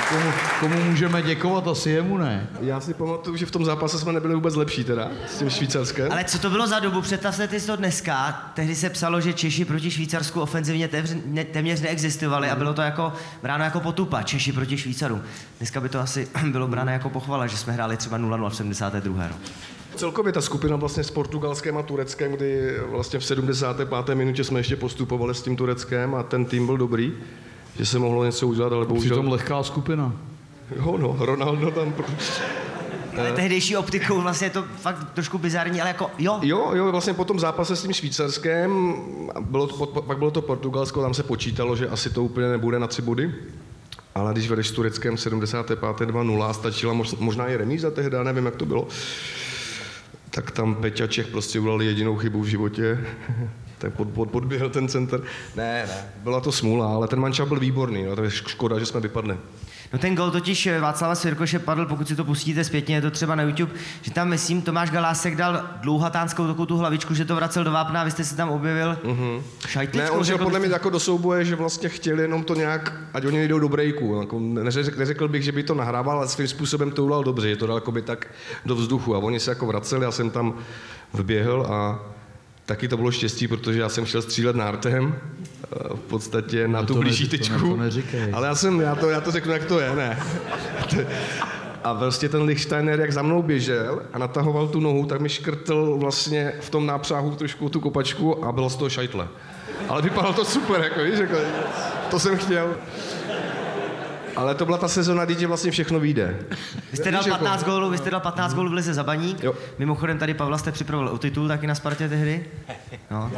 Komu můžeme děkovat, asi jemu ne. Já si pamatuju, že v tom zápase jsme nebyli vůbec lepší teda, s tím Švýcarskem. Ale co to bylo za dobu? Představte si to dneska. Tehdy se psalo, že Češi proti Švýcarsku ofenzivně téměř neexistovali a bylo to jako bráno jako potupa, Češi proti Švýcarům. Dneska by to asi bylo bráno jako pochvala, že jsme hráli třeba 0-0 v 72. Celkově ta skupina vlastně s Portugalskem a Tureckem, kdy vlastně v 75. minutě jsme ještě postupovali s tím Tureckem a ten tým byl dobrý, že se mohlo něco udělat, ale bohužel... Přitom lehká skupina. Jo, no, Ronaldo tam... Ale tehdejší optikou vlastně je to fakt trošku bizarní, ale jako jo. Jo, vlastně po tom zápase s tím Švýcarskem, pak bylo to Portugalsko, tam se počítalo, že asi to úplně nebude na 3 body. Ale když vedeš s Tureckem 75. 2-0, stačila možná i remíza tehdy, nevím, jak to bylo. Tak tam Peťa Čech prostě udělali jedinou chybu v životě. Tak podběhl ten center. Ne, byla to smůla, ale ten mančal byl výborný, no, to je škoda, že jsme vypadli. No ten gol totiž Václava Svěrkoše padl, pokud si to pustíte zpětně, je to třeba na YouTube, že tam, myslím, Tomáš Galásek dal dlouhatánskou takovou tu hlavičku, že to vracel do vápna, vy jste se tam objevil šajtlickou. Ne, on šel podle mě jako do souboje, že vlastně chtěli jenom to nějak, ať oni jdou do breaku. Jako neřekl bych, že by to nahrával, ale svým způsobem to udělal dobře, že to dal jako by tak do vzduchu a oni se jako vraceli, já jsem tam vběhl a taky to bylo štěstí, protože já jsem šel střílet nártem, v podstatě na tu blížší tyčku. Ale já to řeknu, jak to je, ne. A prostě ten Lichtsteiner, jak za mnou běžel a natahoval tu nohu, tak mi škrtl vlastně v tom nápřáhu trošku tu kopačku a bylo z toho šajtle. Ale vypadalo to super, jako víš, jako, to jsem chtěl. Ale to byla ta sezona, kdy vlastně všechno vyjde. Vy jste dal 15 gólů v lize za Baník. Jo. Mimochodem tady Pavla jste připravil o titul taky na Spartě tehdy. No.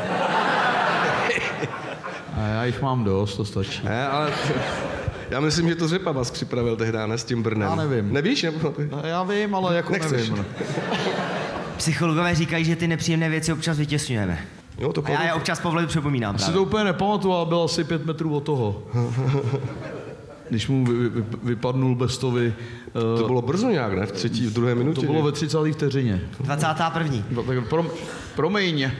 A já jich mám dost, to stačí. Ne, ale já myslím, že to Řepa vás připravil tehdy, ne, s tím Brnem. Já nevím. Nevíš? No, já vím, ale jako nechceš. nevím. Psychologové říkají, že ty nepříjemné věci občas vytěsňujeme. Jo, to a já je občas Pavlovi připomínám. Já si to úplně nepamatuju, ale byl asi 5 metrů od toho. Když mu vypadnul Bestovi. To bylo brzo nějak, ne? V druhé minutě. To bylo ve 30. vteřině. 21. Promiň.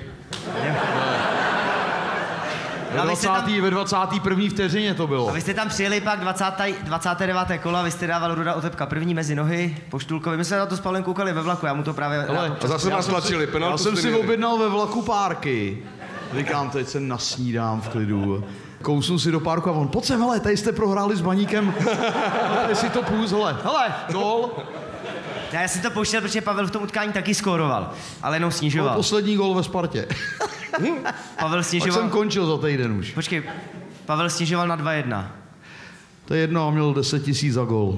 Ve 21. vteřině to bylo. A vy jste tam přijeli pak 29. kola, vy jste dával Ruda Otepka první mezi nohy po Štulkovi. My jsme na to s Pavlem koukali ve vlaku, já mu to právě... A zase nás tlačili, já jsem si objednal ve vlaku párky. Říkám, teď se nasnídám v klidu. Kousnu si do párku a on, pojď sem, hele, tady jste prohráli s Baníkem. Tady si to půjz, hele, gól. Já jsem to pouštěl, protože Pavel v tom utkání taky skóroval, ale jenom snižoval. Poslední gól ve Spartě. Pavel snižoval... Pak jsem končil za týden už. Počkej, Pavel snižoval na 2-1. To je jedno, a měl 10 000 za gól.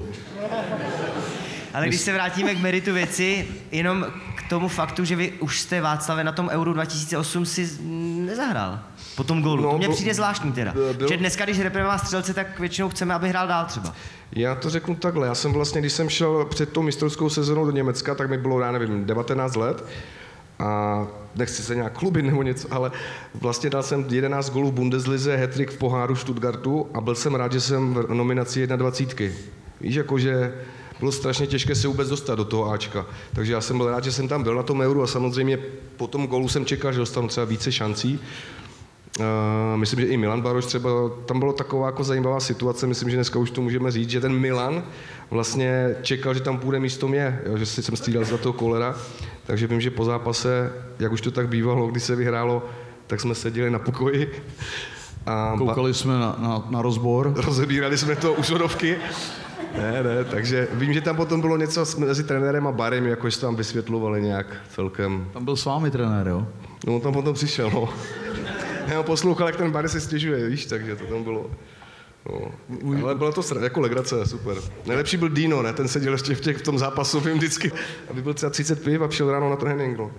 Ale když se vrátíme k meritu věci, jenom k tomu faktu, že vy už jste, Václave, na tom Euro 2008 si nezahrál. Po tom gólu. To mně přijde zvláštní teda. Že dneska, když reprezentujeme střelce, tak většinou chceme, aby hrál dál třeba. Já to řeknu takhle. Já jsem vlastně, když jsem šel před tou mistrovskou sezónou do Německa, tak mi bylo, já nevím, 19 let. A nechci se nějak chlubit nebo něco, ale vlastně dal jsem 11 gólů v Bundeslize, hat-trick v poháru Stuttgartu a byl jsem rád, že jsem v nominaci 21. Víš, jakože bylo strašně těžké se vůbec dostat do toho Ačka. Takže já jsem byl rád, že jsem tam byl na tom Euru a samozřejmě po tom gólu jsem čekal, že dostanu třeba více šancí. Myslím, že i Milan Baroš třeba, tam bylo taková jako zajímavá situace, myslím, že dneska už to můžeme říct, že ten Milan vlastně čekal, že tam půjde místo mě, jo, že jsem střídal za toho Kollera, takže vím, že po zápase, jak už to tak bývalo, když se vyhrálo, tak jsme seděli na pokoji. A koukali jsme na rozbor. Rozebírali jsme to u sodovky. Ne, takže vím, že tam potom bylo něco mezi trenérem a Barem, jakože tam vysvětlovali nějak celkem. Tam byl s vámi trenér, jo? No, on tam potom přišel, no. Já ho poslouchal, jak ten Barry se stěžuje, víš, takže to tam bylo. No. Ale bylo to jako legrace, super. Nejlepší byl Dino, ne? Ten seděl ještě v tom zápasovém vždycky, aby byl třeba 30 piv a šel ráno na trénink, no.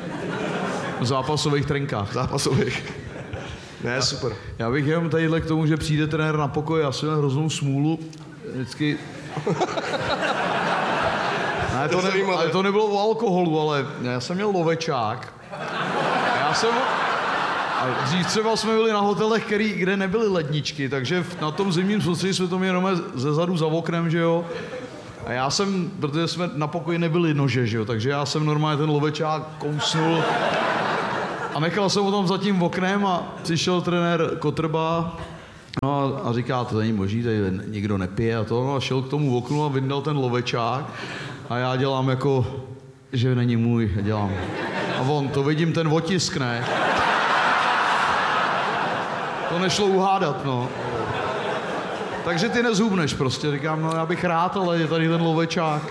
V zápasových trenkách. Zápasových. Ne, super. Já bych jenom tadyhle k tomu, že přijde trenér na pokoj, já jsem měl hroznou smůlu. Vždycky... Ne, to nebylo o alkoholu, ale já jsem měl lovečák. A dřív třeba jsme byli na hotelech, kde nebyly ledničky, takže na tom zimním soustředí jsme to měli jenom ze zadu za oknem, že jo. A já jsem, protože jsme na pokoji nebyli nože, že jo, takže já jsem normálně ten lovečák kousnul a nechal jsem ho tam za tím oknem a přišel trenér Kotrba. No a říká, to není možný, tady nikdo nepije a to. No a šel k tomu oknu a vyndal ten lovečák a já dělám jako, že není můj, dělám. A on, to vidím ten otisk, ne? To nešlo uhádat, no. Takže ty nezhubneš prostě, říkám, no já bych rád, ale je tady ten lovečák.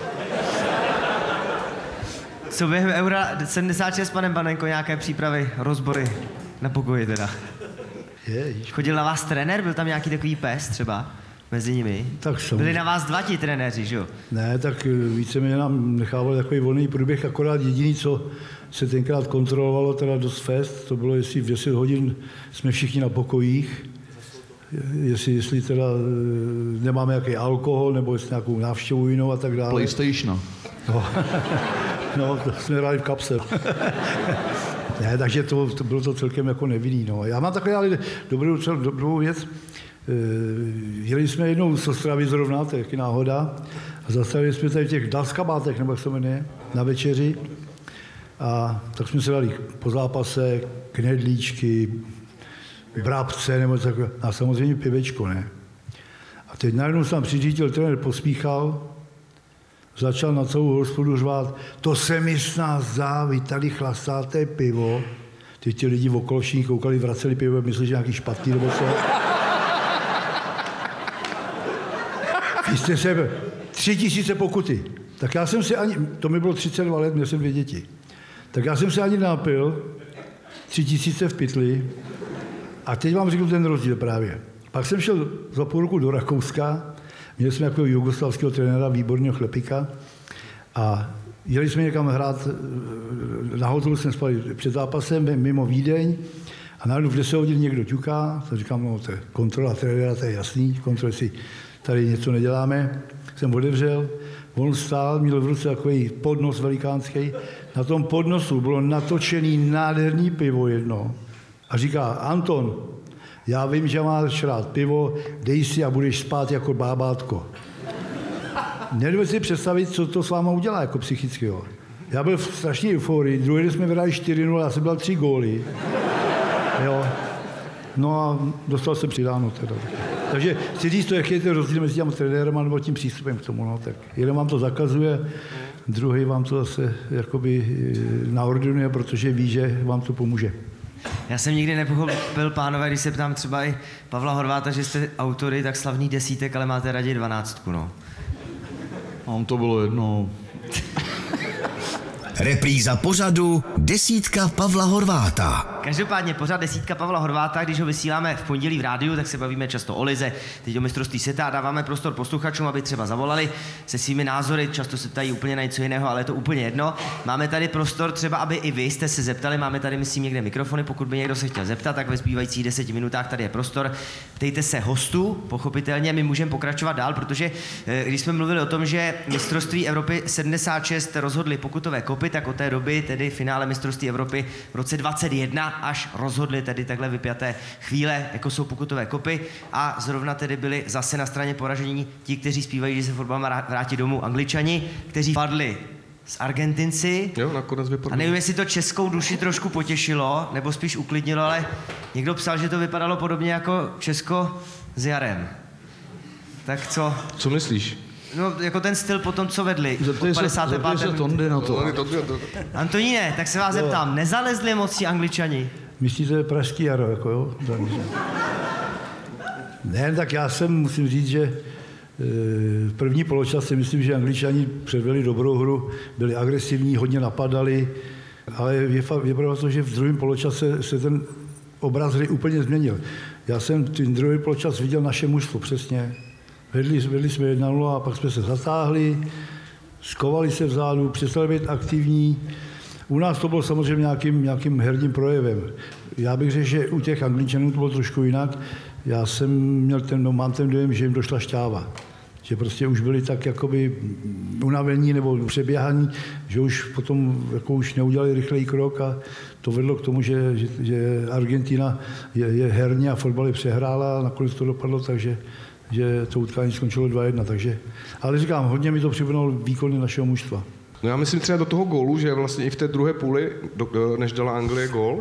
Co během Eura 76, panem Panenko, nějaké přípravy, rozbory na pokoji teda? Chodil na vás trenér, byl tam nějaký takový pes třeba mezi nimi? Tak byli na vás dva ti trenéři, že jo? Ne, tak víceméně nám nechávali takový volný průběh, akorát jediný, co se tenkrát kontrolovalo, teda dost fest, to bylo, jestli v 10 hodin jsme všichni na pokojích, jestli teda nemáme nějaký alkohol, nebo jestli nějakou návštěvu jinou a tak dále. PlayStation. No, to jsme hráli v kapse. Ne, takže to bylo to celkem jako nevinný. No. Já mám takhle ale dobrou věc. Jeli jsme jednou z Ostravy zrovna, to je jaký náhoda, a zastavili jsme tady v těch dalskabátech, nebo jak se jmenuje, na večeři. A tak jsme se dali po zápase knedlíčky, brabce, nebo takové. A samozřejmě pivečko, ne. A teď najednou se tam přiřídil, trenér pospíchal, začal na celou hospodu řvát, to se mi z nás zdá, vy tady chlastáte pivo. Teď ti lidi okolo všichni koukali, vraceli pivo, mysleli, že nějaký špatný nebo co. Vy jste se 3000 pokuty. Tak já jsem si ani, to mi bylo 32 let, měl jsem 2 děti. Tak já jsem se ani napil, 3000 v pytli. A teď vám řeknu ten rozdíl právě. Pak jsem šel za půl roku do Rakouska, měli jsme jako jugoslavského trenéra, výborného Chlepika, a jeli jsme někam hrát, na hotelu jsme spali před zápasem, mimo Vídeň, a najednou v 10 hodin někdo ťuká, tak říkám, no to je kontrola trenéra, to je jasný, kontrola, jestli tady něco neděláme. Jsem otevřel, on stál, měl v ruce takový podnos velikánský, na tom podnosu bylo natočený nádherný pivo jedno. A říká, Anton, já vím, že máš rád pivo, dej si a budeš spát jako bábátko. Nedovedu si představit, co to s váma udělá jako psychicky. Jo. Já byl v strašné euforii, druhý den jsme vyhráli 4-0, já jsem dal 3 góly. Jo. No a dostal jsem přidáno teda. Takže chci říct to, jaký je ten rozdíl mezi těm trenérem nebo tím přístupem k tomu. No. Tak jeden vám to zakazuje, druhý vám to zase jakoby naordinuje, protože ví, že vám to pomůže. Já jsem nikdy nepochopil, pánové, když se ptám třeba i Pavla Horváta, že jste autory tak slavných 10, ale máte raději 12, no. Mám to bylo jedno. Repríza pořadu 10 Pavla Horváta. Každopádně pořád 10 Pavla Horváta, když ho vysíláme v pondělí v rádiu, tak se bavíme často o lize, teď o mistrovství světa a dáváme prostor posluchačům, aby třeba zavolali se svými názory, často se ptají úplně na něco jiného, ale je to úplně jedno. Máme tady prostor třeba, aby i vy jste se zeptali, máme tady myslím někde mikrofony, pokud by někdo se chtěl zeptat, tak ve zbývajících 10 minutách tady je prostor. Ptejte se hostů, pochopitelně my můžeme pokračovat dál, protože když jsme mluvili o tom, že mistrovství Evropy 76 rozhodli pokutové kopy, tak od té doby, tedy finále mistrovství Evropy v roce 21 až rozhodli tedy takhle vypjaté chvíle, jako jsou pokutové kopy, a zrovna tedy byli zase na straně poražení ti, kteří zpívají, že se fotbal má vrátit domů, Angličani, kteří padli s Argentinci. Jo, nakonec vypadlo. A nevím, jestli to českou duši trošku potěšilo, nebo spíš uklidnilo, ale někdo psal, že to vypadalo podobně jako Česko s Jarem. Tak co? Co myslíš? No, jako ten styl potom, co vedli. Zeptej se Tondy na to. Antoníne, tak se vás zeptám, nezalezli moc ti Angličani? Myslíte pražský jaro, jako jo? Ne, tak já musím říct, že v první poločas si myslím, že Angličani předvedli dobrou hru, byli agresivní, hodně napadali, ale je pravda to, že v druhém poločase se ten obraz hry úplně změnil. Já jsem ten druhý poločas viděl naše mužstvo, přesně. Vedli jsme 1-0 a pak jsme se zatáhli, skovali se vzadu, přestali být aktivní. U nás to bylo samozřejmě nějakým herním projevem. Já bych řekl, že u těch Angličanů to bylo trošku jinak. Já mám ten dojem, že jim došla šťáva. Že prostě už byli tak jakoby unavení nebo přeběhaní, že už potom jako už neudělali rychlej krok a to vedlo k tomu, že Argentina je herně a fotbal přehrála a nakonec to dopadlo, takže že to utkání skončilo 2-1, takže, ale říkám, hodně mi to připomnělo výkony našeho mužstva. No já myslím třeba do toho gólu, že vlastně i v té druhé půli, než dala Anglie gól,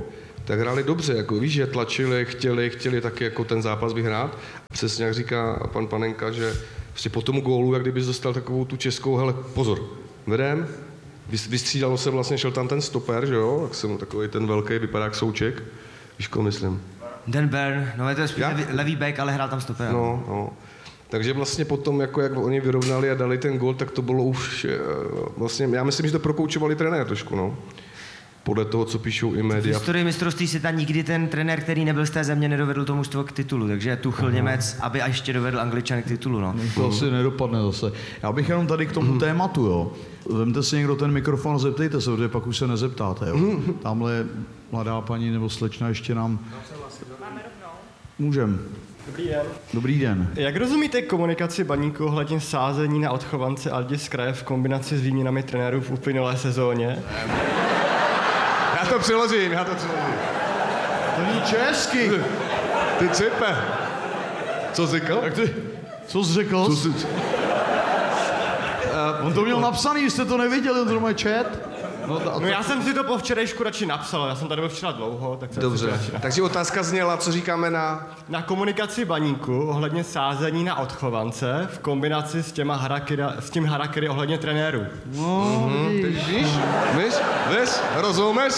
tak hráli dobře, jako víš, že tlačili, chtěli taky jako ten zápas vyhrát. Přesně jak říká pan Panenka, že prostě po tomu gólu, jak kdybys dostal takovou tu českou, hele, pozor, vedem, vystřídalo se vlastně, šel tam ten stoper, že jo, tak jsem takový ten velký, vypadá jak Souček, víš, koho myslím. Dan Burn, no je to spíš levý back, ale hrál tam stoper. No. Takže vlastně potom, jako jak oni vyrovnali a dali ten gól, tak to bylo už vlastně, já myslím, že to prokoučovali trenér trošku, no. Podle toho, co píšou i média. V historii mistrovství světa nikdy ten trenér, který nebyl z té země, nedovedl to mužstvo k titulu, takže Tuchel Němec, aby a ještě dovedl Angličan k titulu, no. To asi nedopadne zase. Já bych jenom tady k tomu tématu, jo. Vemte si někdo ten mikrofon a zeptejte se, protože pak už se nezeptáte, jo. Tamhle mladá paní nebo slečna ještě nám... Můžem. Dobrý den. Dobrý den. Jak rozumíte komunikaci Baníku ohledně sázení na odchovance Aldi z kraje v kombinaci s výměnami trenérů v uplynulé sezóně? Já to přeložím. To není česky. Ty cipe. Co jsi řekl? Co jsi řekl? On to měl napsaný, jste to neviděli, on to má chat. No já jsem si to po včerejšku radši napsal, já jsem tady byl včera dlouho, tak jsem dobře. Si to radši napsal. Takže otázka zněla, co říkáme na komunikaci Baníku ohledně sázení na odchovance v kombinaci s tím harakiri ohledně trenérů. No, víš, rozumíš?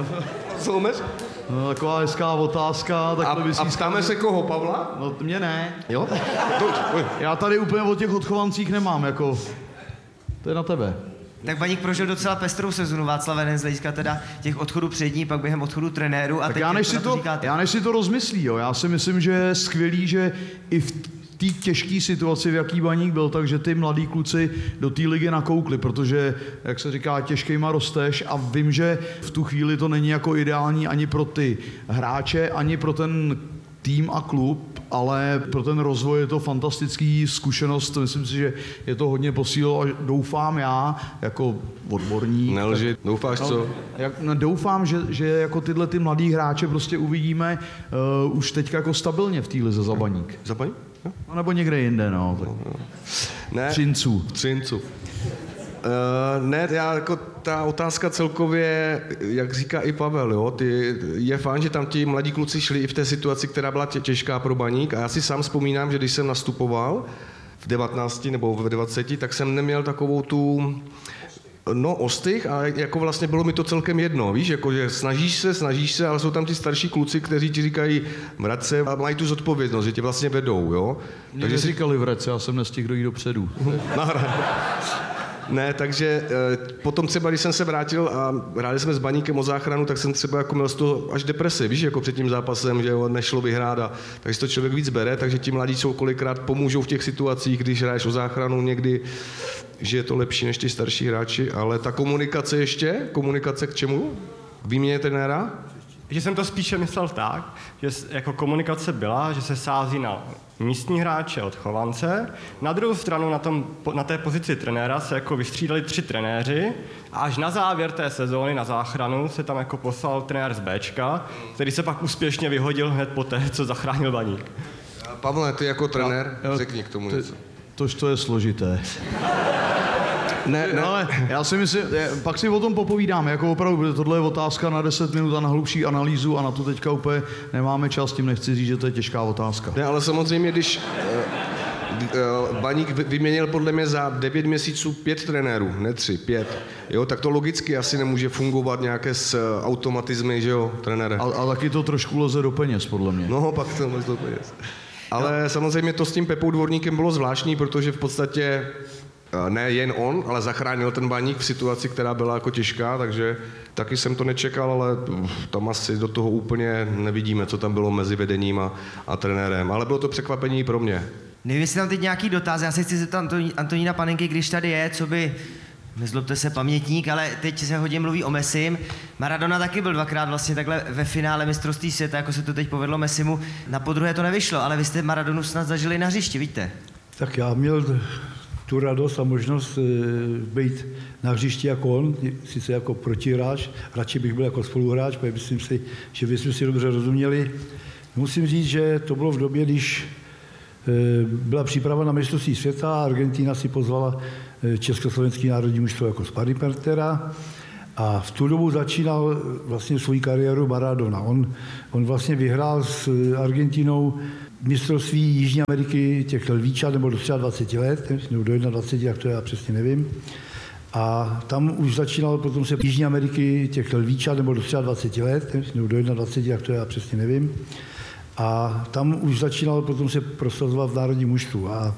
No, taková hezká otázka. A ptáme se koho, Pavla? No, mě ne. Jo? Já tady úplně o těch odchovancích nemám, jako... To je na tebe. Tak Baník prožil docela pestrou sezonu, Václav Enen, z hlediska teda těch odchodů přední, pak během odchodu trenéru a tak teď já než si to rozmyslí, jo. Já si myslím, že je skvělý, že i v té těžké situaci, v jaký Baník byl, takže ty mladí kluci do té ligy nakoukli, protože, jak se říká, těžkejma rosteš a vím, že v tu chvíli to není jako ideální ani pro ty hráče, ani pro ten tým a klub, ale pro ten rozvoj je to fantastický zkušenost. Myslím si, že je to hodně posílilo a doufám já, jako odborník. Nelži, doufáš co? Doufám, že jako tyhle ty mladý hráče prostě uvidíme už teďka jako stabilně v té lize za Baník. Za Baník? No, nebo někde jinde, no. Tak. Ne. Třinců. Ne, jako ta otázka celkově, jak říká i Pavel, jo, je fajn, že tam ti mladí kluci šli i v té situaci, která byla těžká pro Baník a já si sám vzpomínám, že když jsem nastupoval v 19 nebo v 20, tak jsem neměl takovou tu ostych a jako vlastně bylo mi to celkem jedno, víš, jako že snažíš se, ale jsou tam ti starší kluci, kteří ti říkají vrať se a mají tu zodpovědnost, že tě vlastně vedou, jo. Takže si říkali vrať se, já jsem nestihl dojít dopředu. Ne, takže potom třeba, když jsem se vrátil a hráli jsme s Baníkem o záchranu, tak jsem třeba jako měl z toho až depresi, víš, jako před tím zápasem, že nešlo vyhrát a takže to člověk víc bere, takže ti mladí jsou kolikrát pomůžou v těch situacích, když hraješ o záchranu někdy, že je to lepší než ti starší hráči, ale ta komunikace k čemu? K výměně trenéra? Že jsem to spíše myslel tak, že jako komunikace byla, že se sází na místní hráče odchovance. Na druhou stranu na té pozici trenéra se jako vystřídali 3 trenéři a až na závěr té sezóny na záchranu se tam jako poslal trenér z Bčka, který se pak úspěšně vyhodil hned poté, co zachránil Baník. Pavle, ty jako trenér, řekni k tomu něco. To je složité. Ne, ale já si myslím, pak si o tom popovídáme, jako opravdu, tohle je otázka na 10 minut a na hlubší analýzu a na to teďka úplně nemáme čas, tím nechci říct, že to je těžká otázka. Ne, ale samozřejmě, když Baník vyměnil podle mě za 9 měsíců 5 trenérů, ne 3, 5, jo, tak to logicky asi nemůže fungovat nějaké s automatizmy, že jo, trenére. A taky to trošku leze do peněz, podle mě. No, pak to leze do peněz. Ale samozřejmě to s tím Pepou Dvorníkem bylo zvláštní, protože v podstatě ne jen on, ale zachránil ten Baník v situaci, která byla jako těžká, takže taky jsem to nečekal, ale tam asi do toho úplně nevidíme, co tam bylo mezi vedením a trenérem. Ale bylo to překvapení i pro mě. Nevím, jestli tam teď nějaký dotaz, já se chci zeptat Antonína Panenky, když tady je, co by, nezlobte se, pamětník, ale teď se hodně mluví o Messim. Maradona taky byl 2krát vlastně takhle ve finále mistrovství světa, jako se to teď povedlo Messimu. Na podruhé to nevyšlo, ale vy jste Maradonu snad zažili na hřišti, víte? Tak já měl tu radost a možnost být na hřišti jako on, sice jako protihráč, radši bych byl jako spoluhráč, protože myslím si, že bychom si dobře rozuměli. Musím říct, že to bylo v době, když byla příprava na mistrovství světa a Argentina si pozvala československý národní mužstvo jako sparringpartnera A v tu dobu začínal vlastně svou kariéru Maradona. On vlastně vyhrál s Argentinou mistrovství Jižní Ameriky těch lvíčat, nebo do 23 let, nebo do 21, jak to já přesně nevím. A tam už začínal potom se Jižní Ameriky těch lvíčat, nebo do 23 let, nebo do 21, jak to já přesně nevím. A tam už začínal potom se prosazovat v národním mužstvu. A